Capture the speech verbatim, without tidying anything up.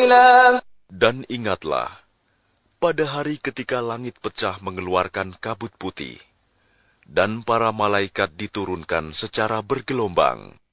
قليلا. Dan ingatlah, pada hari ketika langit pecah mengeluarkan kabut putih, dan para malaikat diturunkan secara bergelombang.